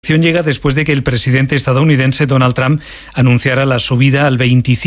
La acción llega después de que el presidente estadounidense Donald Trump anunciara la subida al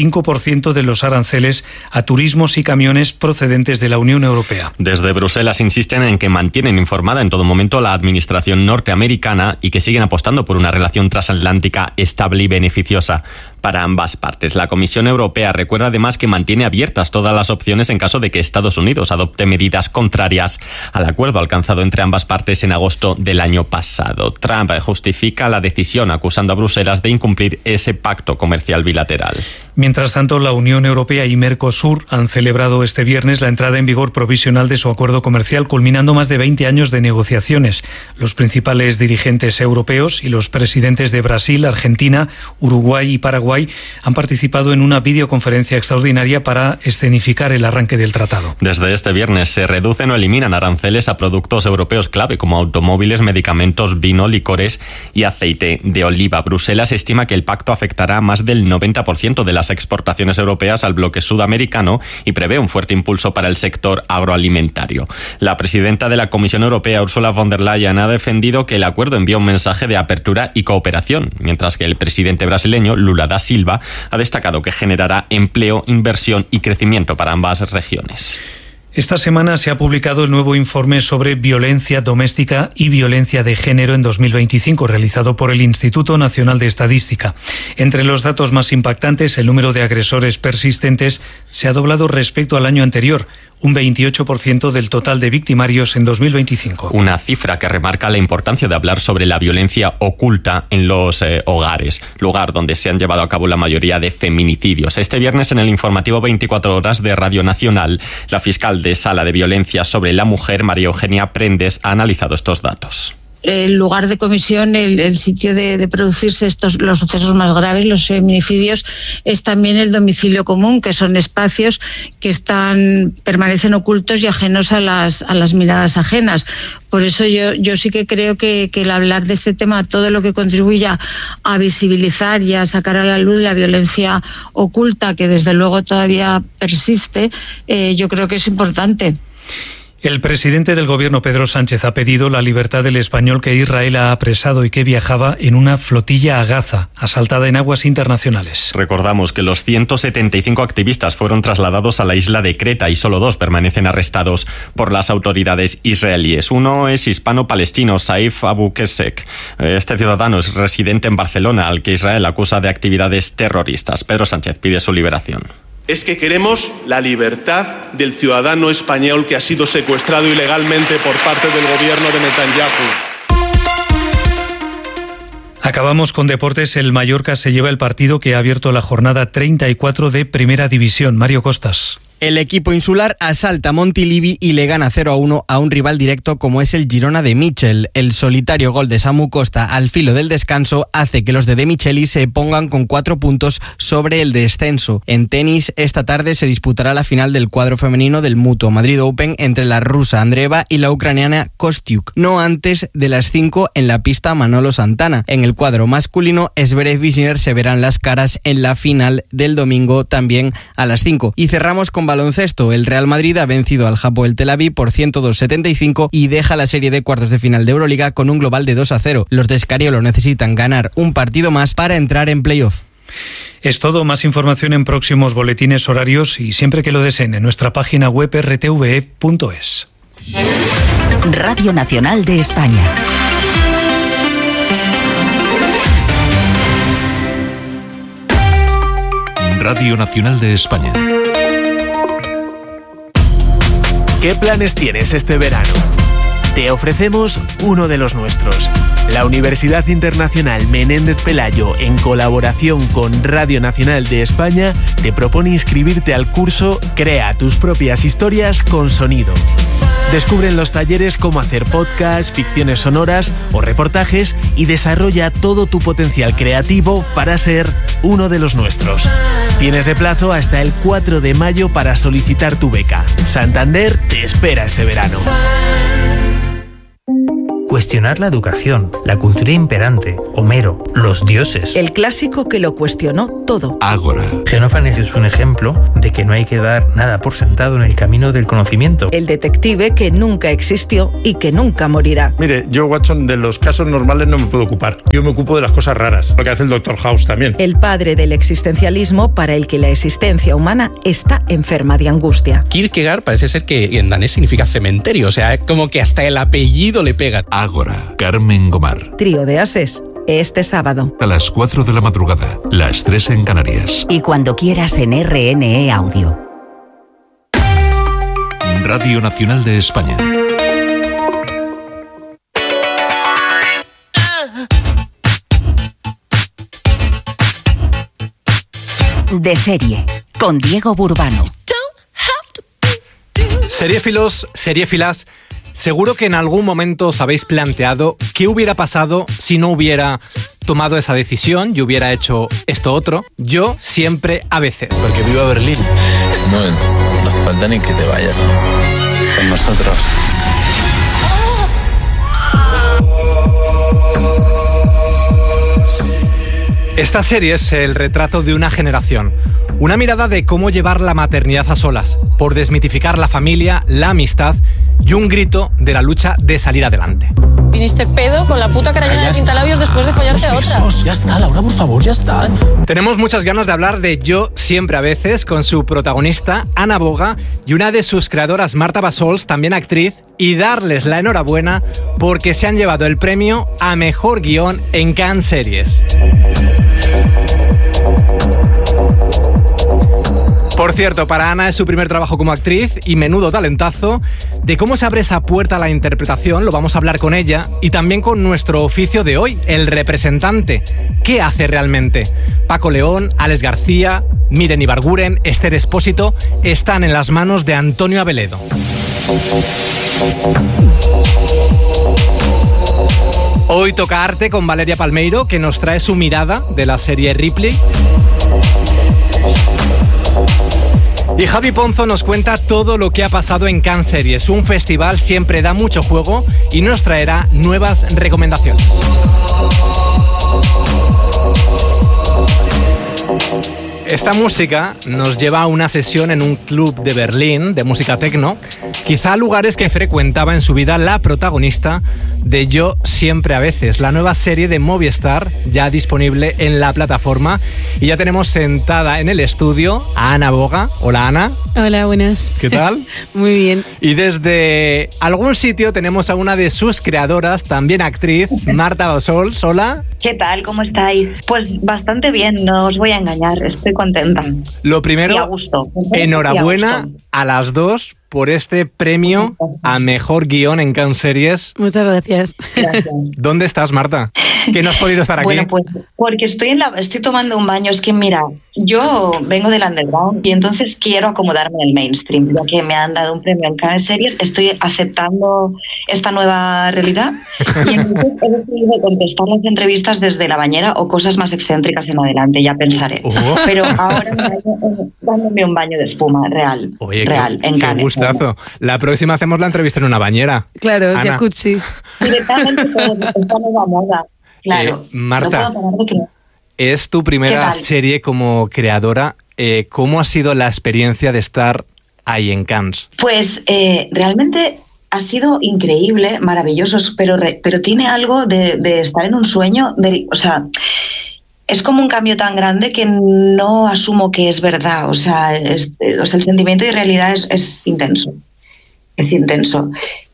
25% de los aranceles a turismos y camiones procedentes de la Unión Europea. Desde Bruselas insisten en que mantienen informada en todo momento la administración norteamericana y que siguen apostando por una relación transatlántica estable y beneficiosa para ambas partes. La Comisión Europea recuerda además que mantiene abiertas todas las opciones en caso de que Estados Unidos adopte medidas contrarias al acuerdo alcanzado entre ambas partes en agosto del año pasado. Trump justifica la decisión acusando a Bruselas de incumplir ese pacto comercial bilateral. Mientras tanto, la Unión Europea y Mercosur han celebrado este viernes la entrada en vigor provisional de su acuerdo comercial, culminando más de 20 años de negociaciones. Los principales dirigentes europeos y los presidentes de Brasil, Argentina, Uruguay y Paraguay han participado en una videoconferencia extraordinaria para escenificar el arranque del tratado. Desde este viernes se reducen o eliminan aranceles a productos europeos clave como automóviles, medicamentos, vino, licores y aceite de oliva. Bruselas estima que el pacto afectará a más del 90% de las exportaciones europeas al bloque sudamericano y prevé un fuerte impulso para el sector agroalimentario. La presidenta de la Comisión Europea, Ursula von der Leyen, ha defendido que el acuerdo envía un mensaje de apertura y cooperación, mientras que el presidente brasileño, Lula da Silva, ha destacado que generará empleo, inversión y crecimiento para ambas regiones. Esta semana se ha publicado el nuevo informe sobre violencia doméstica y violencia de género en 2025, realizado por el Instituto Nacional de Estadística. Entre los datos más impactantes, el número de agresores persistentes se ha doblado respecto al año anterior, un 28% del total de victimarios en 2025. Una cifra que remarca la importancia de hablar sobre la violencia oculta en los hogares, lugar donde se han llevado a cabo la mayoría de feminicidios. Este viernes, en el informativo 24 horas de Radio Nacional, la fiscal de Sala de Violencia sobre la Mujer, María Eugenia Prendes, ha analizado estos datos. El lugar de comisión, el sitio de producirse los sucesos más graves, los feminicidios, es también el domicilio común, que son espacios que permanecen ocultos y ajenos a las miradas ajenas. Por eso yo sí que creo que el hablar de este tema, todo lo que contribuya a visibilizar y a sacar a la luz la violencia oculta, que desde luego todavía persiste, yo creo que es importante. El presidente del gobierno, Pedro Sánchez, ha pedido la libertad del español que Israel ha apresado y que viajaba en una flotilla a Gaza, asaltada en aguas internacionales. Recordamos que los 175 activistas fueron trasladados a la isla de Creta y solo 2 permanecen arrestados por las autoridades israelíes. Uno es hispano-palestino, Saif Abu Kesek. Este ciudadano es residente en Barcelona, al que Israel acusa de actividades terroristas. Pedro Sánchez pide su liberación. Es que queremos la libertad del ciudadano español que ha sido secuestrado ilegalmente por parte del gobierno de Netanyahu. Acabamos con deportes. El Mallorca se lleva el partido que ha abierto la jornada 34 de Primera División. Mario Costas. El equipo insular asalta Montilivi y le gana 0-1 a un rival directo como es el Girona de Michel. El solitario gol de Samu Costa al filo del descanso hace que los de Micheli se pongan con 4 puntos sobre el descenso. En tenis, esta tarde se disputará la final del cuadro femenino del Mutuo Madrid Open entre la rusa Andreeva y la ucraniana Kostyuk, no antes de las 5 en la pista Manolo Santana. En el cuadro masculino, Zverev y Sinner se verán las caras en la final del domingo también a las 5. Y cerramos con baloncesto. El Real Madrid ha vencido al Hapoel Tel Aviv por 102-75 y deja la serie de cuartos de final de Euroliga con un global de 2-0. Los de Scariolo necesitan ganar un partido más para entrar en playoff. Es todo. Más información en próximos boletines horarios y siempre que lo deseen en nuestra página web rtve.es. Radio Nacional de España. Radio Nacional de España. ¿Qué planes tienes este verano? Te ofrecemos uno de los nuestros. La Universidad Internacional Menéndez Pelayo, en colaboración con Radio Nacional de España, te propone inscribirte al curso Crea tus propias historias con sonido. Descubre en los talleres cómo hacer podcasts, ficciones sonoras o reportajes y desarrolla todo tu potencial creativo para ser uno de los nuestros. Tienes de plazo hasta el 4 de mayo para solicitar tu beca. Santander te espera este verano. cuestionar la educación, la cultura imperante, Homero, los dioses. El clásico que lo cuestionó todo. Ágora. Xenófanes es un ejemplo de que no hay que dar nada por sentado en el camino del conocimiento. El detective que nunca existió y que nunca morirá. Mire, yo, Watson, de los casos normales no me puedo ocupar. Yo me ocupo de las cosas raras, lo que hace el Dr. House también. El padre del existencialismo, para el que la existencia humana está enferma de angustia. Kierkegaard parece ser que en danés significa cementerio, o sea, como que hasta el apellido le pega. Ágora. Carmen Gomar. Trío de Ases. Este sábado. A las 4 de la madrugada, las 3 en Canarias. Y cuando quieras en RNE Audio. Radio Nacional de España. De serie, con Diego Burbano. Seriéfilos, seriéfilas, seguro que en algún momento os habéis planteado qué hubiera pasado si no hubiera tomado esa decisión y hubiera hecho esto otro. Yo siempre a veces. Porque vivo a Berlín. No hace falta ni que te vayas. Con nosotros. Esta serie es el retrato de una generación. Una mirada de cómo llevar la maternidad a solas, por desmitificar la familia, la amistad y un grito de la lucha de salir adelante. Viniste pedo con la puta cara llena de pintalabios después de follarte a otra. Ya está, Laura, por favor, ya está. Tenemos muchas ganas de hablar de Yo siempre a veces, con su protagonista Ana Boga y una de sus creadoras Marta Bassols, también actriz, y darles la enhorabuena porque se han llevado el premio a Mejor Guión en Cannes Series. Por cierto, para Ana es su primer trabajo como actriz y menudo talentazo. De cómo se abre esa puerta a la interpretación lo vamos a hablar con ella y también con nuestro oficio de hoy, el representante. ¿Qué hace realmente? Paco León, Alex García, Miren Ibarguren, Esther Espósito están en las manos de Antonio Abeledo. Hoy toca arte con Valeria Palmeiro, que nos trae su mirada de la serie Ripley. Y Javi Ponzo nos cuenta todo lo que ha pasado en Cannes Series. Un festival siempre da mucho juego y nos traerá nuevas recomendaciones. Esta música nos lleva a una sesión en un club de Berlín de música techno, quizá lugares que frecuentaba en su vida la protagonista de Yo siempre a veces, la nueva serie de Movistar ya disponible en la plataforma. Y ya tenemos sentada en el estudio a Ana Boga. Hola, Ana. Hola, buenas. ¿Qué tal? Muy bien. Y desde algún sitio tenemos a una de sus creadoras, también actriz, Marta Bassols. Hola. ¿Qué tal? ¿Cómo estáis? Pues bastante bien, no os voy a engañar, estoy contenta. Lo primero, y a gusto. Enhorabuena a las dos por este premio a Mejor Guión en Cannes Series. Muchas gracias. ¿Dónde estás, Marta? ¿Que no has podido estar aquí? Bueno, pues porque estoy tomando un baño. Es que mira, yo vengo del underground y entonces quiero acomodarme en el mainstream. Ya que me han dado un premio en Cannes Series, estoy aceptando esta nueva realidad y entonces he decidido contestar las entrevistas desde la bañera o cosas más excéntricas en adelante, ya pensaré. Pero ahora dándome un baño de espuma real. Oye, real, en Cannes. Qué gustazo. La próxima hacemos la entrevista en una bañera. Claro, Ana. jacuzzi. Directamente con esta nueva moda. Claro. Marta, es tu primera serie como creadora. ¿Cómo ha sido la experiencia de estar ahí en Cannes? Pues realmente ha sido increíble, maravilloso, pero tiene algo de estar en un sueño. O sea, es como un cambio tan grande que no asumo que es verdad. O sea, el sentimiento y realidad es intenso. Es intenso.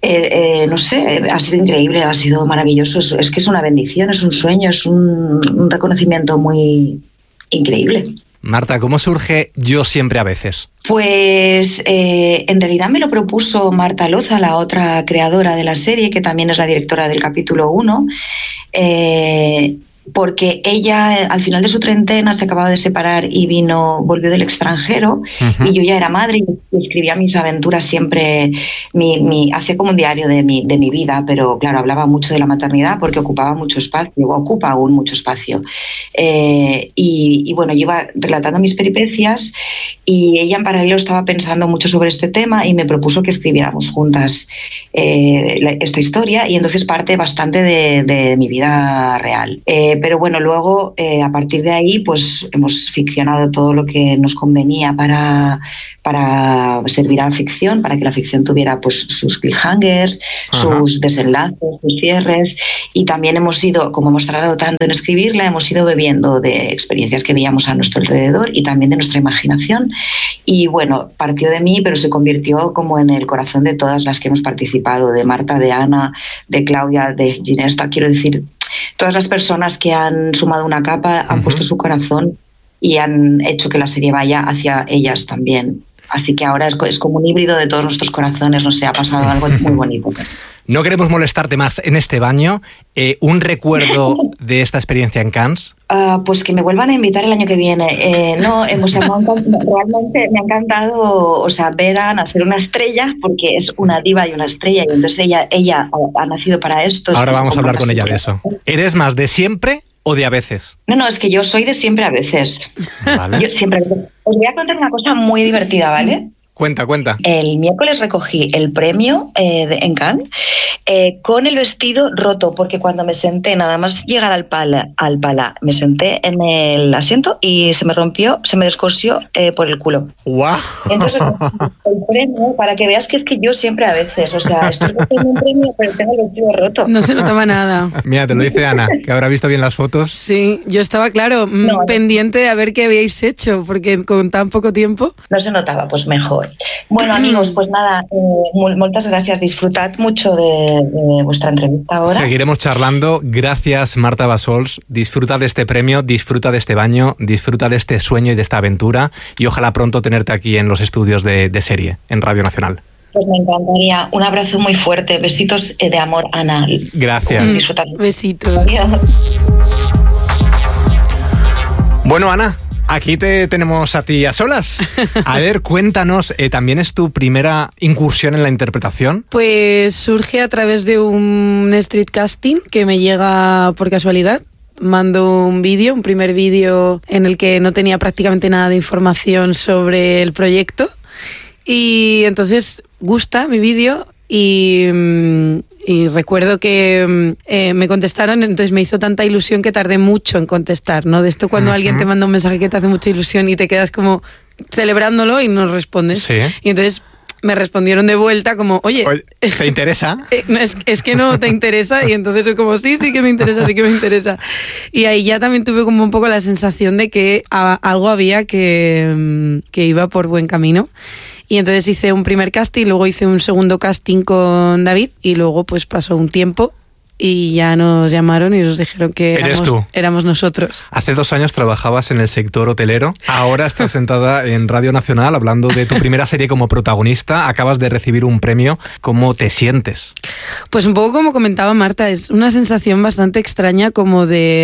No sé, ha sido increíble, ha sido maravilloso. Es que es una bendición, es un sueño, es un reconocimiento muy increíble. Marta, ¿cómo surge Yo siempre a veces? Pues en realidad me lo propuso Marta Loza, la otra creadora de la serie, que también es la directora del capítulo 1. porque ella al final de su treintena se acababa de separar y volvió del extranjero, y yo ya era madre y escribía mis aventuras siempre, hacía como un diario de mi vida, pero claro, hablaba mucho de la maternidad porque ocupaba mucho espacio, ocupa aún mucho espacio. Y bueno, yo iba relatando mis peripecias y ella en paralelo estaba pensando mucho sobre este tema y me propuso que escribiéramos juntas esta historia, y entonces parte bastante de mi vida real. Pero bueno, luego a partir de ahí pues hemos ficcionado todo lo que nos convenía para servir a la ficción, para que la ficción tuviera pues sus cliffhangers, sus desenlaces, sus cierres, y también hemos ido, como hemos tardado tanto en escribirla, hemos ido bebiendo de experiencias que veíamos a nuestro alrededor y también de nuestra imaginación, y bueno, partió de mí pero se convirtió como en el corazón de todas las que hemos participado, de Marta, de Ana, de Claudia, de Ginesta, quiero decir, todas las personas que han sumado una capa, han puesto su corazón y han hecho que la serie vaya hacia ellas también. Así que ahora es como un híbrido de todos nuestros corazones, no sé, ha pasado algo muy bonito. No queremos molestarte más en este baño. ¿Un recuerdo de esta experiencia en Cannes? Pues que me vuelvan a invitar el año que viene. Realmente me ha encantado, ver a Ana ser una estrella, porque es una diva y una estrella, y entonces ella ha nacido para esto. Ahora vamos a hablar con ella de eso. ¿Eres más de siempre o de a veces? No, es que yo soy de siempre a veces. Vale. Yo siempre. Os voy a contar una cosa muy divertida, ¿vale? Cuenta. El miércoles recogí el premio en Cannes con el vestido roto, porque cuando me senté, nada más llegar al pala, me senté en el asiento y se me descosió por el culo. ¡Guau! Entonces, el premio, para que veas que es que yo siempre a veces, estoy haciendo un premio, pero tengo el vestido roto. No se notaba nada. Mira, te lo dice Ana, que habrá visto bien las fotos. Sí, yo estaba, pendiente de a ver qué habíais hecho, porque con tan poco tiempo... No se notaba, pues mejor. Bueno, amigos, pues nada, muchas gracias. Disfrutad mucho de vuestra entrevista ahora. Seguiremos charlando. Gracias, Marta Bassols. Disfruta de este premio, disfruta de este baño, disfruta de este sueño y de esta aventura, y ojalá pronto tenerte aquí en los estudios de Serie, en Radio Nacional. Pues me encantaría. Un abrazo muy fuerte. Besitos de amor, Ana. Gracias. Disfrutad. Besitos. Adiós. Bueno, Ana, aquí te tenemos a ti a solas. A ver, cuéntanos, ¿también es tu primera incursión en la interpretación? Pues surge a través de un street casting que me llega por casualidad. Mando un primer vídeo en el que no tenía prácticamente nada de información sobre el proyecto, y entonces gusta mi vídeo y recuerdo que me contestaron, entonces me hizo tanta ilusión que tardé mucho en contestar, ¿no? De esto cuando alguien te manda un mensaje que te hace mucha ilusión y te quedas como celebrándolo y no respondes. Sí. Y entonces me respondieron de vuelta como, oye, ¿te interesa? Es que no te interesa, y entonces yo como, sí que me interesa. Y ahí ya también tuve como un poco la sensación de que algo había que iba por buen camino. Y entonces hice un primer casting, luego hice un segundo casting con David, y luego pues pasó un tiempo y ya nos llamaron y nos dijeron que éramos nosotros. Hace 2 años trabajabas en el sector hotelero, ahora estás sentada en Radio Nacional hablando de tu primera serie como protagonista, acabas de recibir un premio. ¿Cómo te sientes? Pues un poco como comentaba Marta, es una sensación bastante extraña, como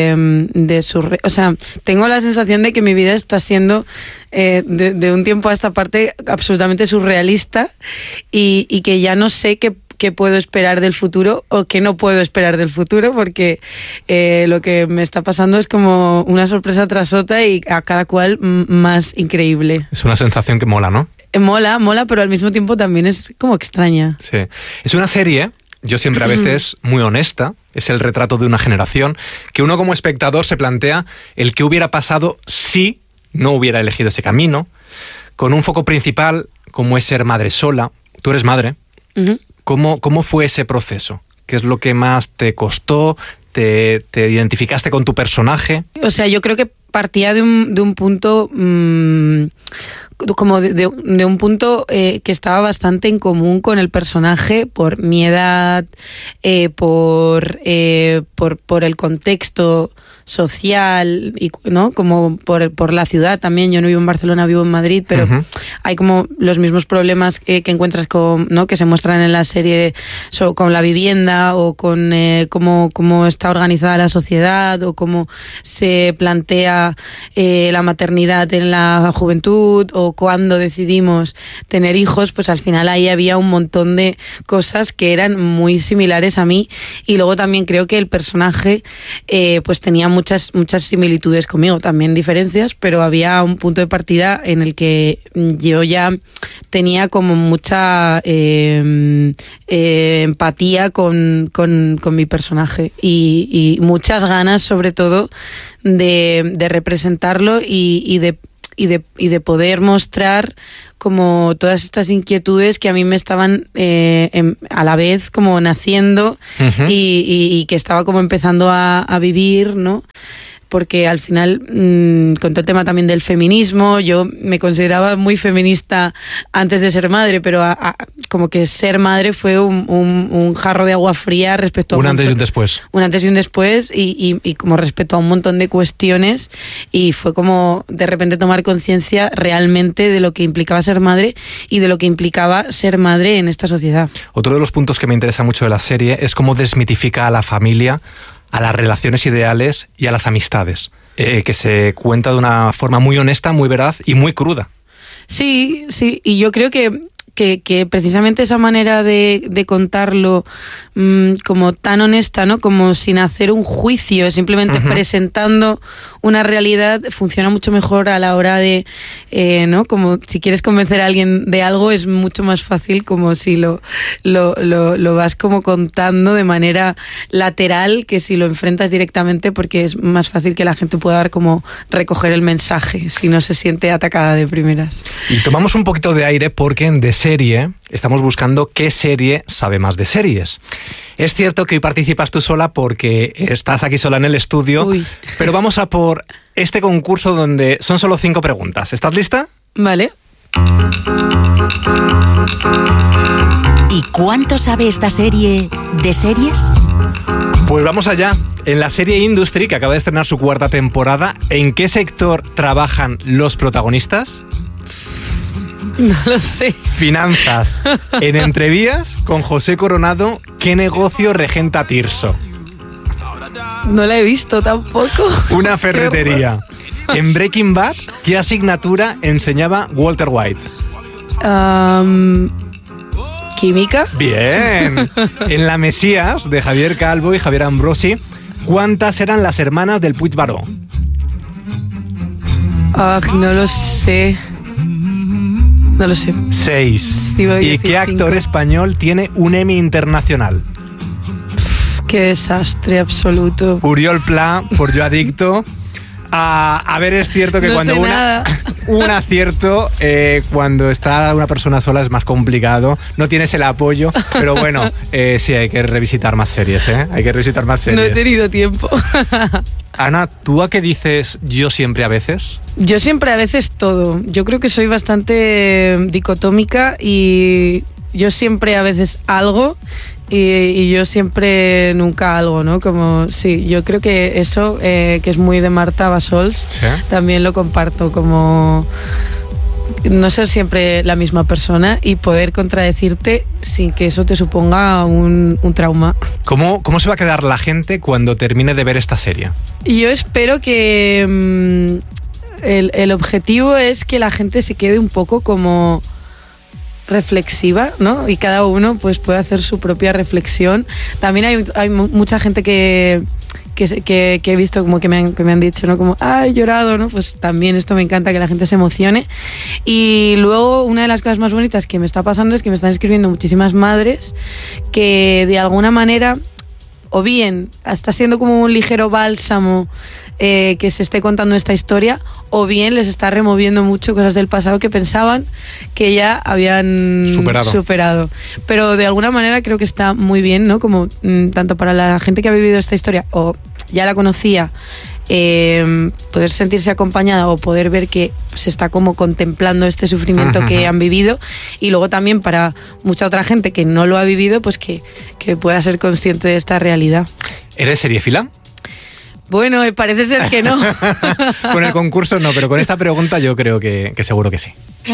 tengo la sensación de que mi vida está siendo de un tiempo a esta parte absolutamente surrealista, y que ya no sé qué puedo esperar del futuro o qué no puedo esperar del futuro, porque lo que me está pasando es como una sorpresa tras otra, y a cada cual más increíble. Es una sensación que mola, ¿no? Mola, pero al mismo tiempo también es como extraña. Sí. Es una serie, yo siempre a veces muy honesta, es el retrato de una generación, que uno como espectador se plantea el qué hubiera pasado si no hubiera elegido ese camino, con un foco principal como es ser madre sola. Tú eres madre. Uh-huh. ¿Cómo fue ese proceso? ¿Qué es lo que más te costó? ¿Te identificaste con tu personaje? O sea, yo creo que partía de un punto como de un punto que estaba bastante en común con el personaje, por mi edad, por el contexto social, y no como por la ciudad también. Yo no vivo en Barcelona, vivo en Madrid, pero hay como los mismos problemas que encuentras con, ¿no? que se muestran en la serie con la vivienda o con cómo está organizada la sociedad o cómo se plantea la maternidad en la juventud o cuándo decidimos tener hijos, pues al final ahí había un montón de cosas que eran muy similares a mí, y luego también creo que el personaje pues tenía muchas similitudes conmigo, también diferencias, pero había un punto de partida en el que yo ya tenía como mucha empatía con mi personaje y muchas ganas, sobre todo, de representarlo y de poder mostrar como todas estas inquietudes que a mí me estaban a la vez como naciendo y que estaba como empezando a vivir, ¿no? Porque al final, con todo el tema también del feminismo, yo me consideraba muy feminista antes de ser madre, pero como que ser madre fue un jarro de agua fría respecto a un antes y un después. Un antes y un después, y como respecto a un montón de cuestiones, y fue como de repente tomar conciencia realmente de lo que implicaba ser madre y de lo que implicaba ser madre en esta sociedad. Otro de los puntos que me interesa mucho de la serie es cómo desmitifica a la familia, a las relaciones ideales y a las amistades, que se cuenta de una forma muy honesta, muy veraz y muy cruda. Sí, y yo creo que precisamente esa manera de contarlo como tan honesta, ¿no? Como sin hacer un juicio, simplemente presentando una realidad, funciona mucho mejor a la hora de, ¿no? Como si quieres convencer a alguien de algo, es mucho más fácil como si lo vas como contando de manera lateral que si lo enfrentas directamente, porque es más fácil que la gente pueda como recoger el mensaje si no se siente atacada de primeras. Y tomamos un poquito de aire porque en serie, estamos buscando qué serie sabe más de series. Es cierto que hoy participas tú sola porque estás aquí sola en el estudio, pero vamos a por este concurso donde son solo 5 preguntas. ¿Estás lista? Vale. ¿Y cuánto sabe esta serie de series? Pues vamos allá. En la serie Industry, que acaba de estrenar su 4ª temporada, ¿en qué sector trabajan los protagonistas? No lo sé. Finanzas. En Entrevías, con José Coronado, ¿qué negocio regenta Tirso? No la he visto tampoco. Una ferretería. En Breaking Bad, ¿qué asignatura enseñaba Walter White? ¿Química? Bien. En La Mesías, de Javier Calvo y Javier Ambrosi, ¿cuántas eran las hermanas del Puigbaró? No lo sé. No lo sé. 6. ¿Y qué actor español tiene un Emmy internacional? Qué desastre absoluto. Uriol Pla, por Yo Adicto. A ver, es cierto que no cuando un acierto, cuando está una persona sola es más complicado, no tienes el apoyo, pero bueno, sí, hay que revisitar más series, hay que revisitar más series. No he tenido tiempo. Ana, ¿tú a qué dices yo siempre a veces? Yo siempre a veces todo. Yo creo que soy bastante dicotómica y yo siempre a veces algo y yo siempre nunca algo, ¿no? Como, sí, yo creo que eso, que es muy de Marta Bassols, ¿sí? También lo comparto, como no ser siempre la misma persona y poder contradecirte sin que eso te suponga un trauma. ¿Cómo se va a quedar la gente cuando termine de ver esta serie? Yo espero que el objetivo es que la gente se quede un poco como reflexiva, ¿no? Y cada uno pues puede hacer su propia reflexión. También hay mucha gente que he visto como que me han dicho, ¿no? Como, he llorado, ¿no? Pues también esto me encanta, que la gente se emocione. Y luego una de las cosas más bonitas que me está pasando es que me están escribiendo muchísimas madres que de alguna manera, o bien está siendo como un ligero bálsamo que se esté contando esta historia, o bien les está removiendo mucho cosas del pasado que pensaban que ya habían superado. Pero de alguna manera creo que está muy bien, ¿no? Como tanto para la gente que ha vivido esta historia o ya la conocía, poder sentirse acompañada o poder ver que se está como contemplando este sufrimiento que han vivido, y luego también para mucha otra gente que no lo ha vivido, pues que pueda ser consciente de esta realidad. ¿Eres seriéfila? Bueno, parece ser que no. Con el concurso no, pero con esta pregunta yo creo que seguro que sí.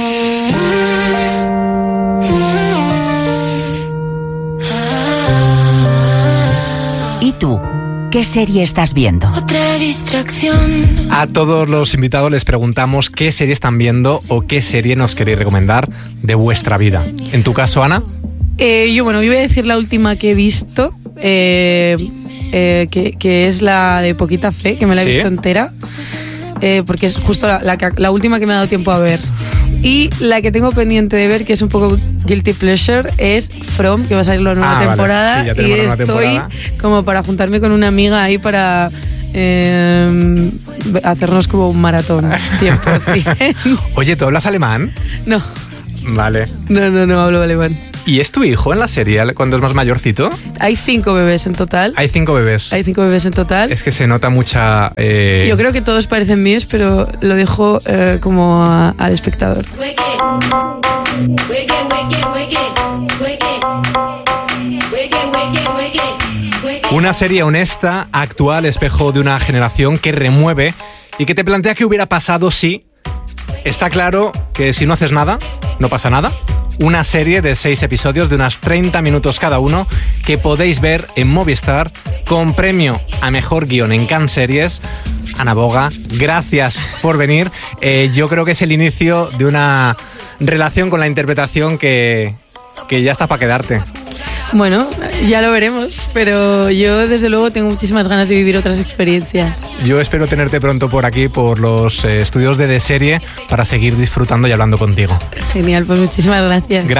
¿Y tú? ¿Qué serie estás viendo? Otra distracción. A todos los invitados les preguntamos qué serie están viendo o qué serie nos queréis recomendar de vuestra vida. En tu caso, Ana. Yo voy a decir la última que he visto, que es la de Poquita Fe, que me la he visto entera, porque es justo la última que me ha dado tiempo a ver. Y la que tengo pendiente de ver, que es un poco guilty pleasure, es From, que va a salir la nueva temporada. Vale. Sí, ya tenemos la nueva temporada. Como para juntarme con una amiga ahí para hacernos como un maratón, 100%. Oye, ¿tú hablas alemán? No. Vale. No hablo alemán. ¿Y es tu hijo en la serie cuando es más mayorcito? Hay 5 bebés en total. Hay 5 bebés. Hay 5 bebés en total. Es que se nota mucha... Yo creo que todos parecen míos, pero lo dejo como al espectador. Una serie honesta, actual, espejo de una generación que remueve y que te plantea qué hubiera pasado si... Está claro que si no haces nada, no pasa nada. Una serie de 6 episodios de unas 30 minutos cada uno que podéis ver en Movistar con premio a Mejor Guión en Cannes Series. Ana Boga, gracias por venir. Yo creo que es el inicio de una relación con la interpretación que ya está para quedarte. Bueno, ya lo veremos, pero yo desde luego tengo muchísimas ganas de vivir otras experiencias. Yo espero tenerte pronto por aquí, por los estudios de Serie, para seguir disfrutando y hablando contigo. Genial, pues muchísimas gracias.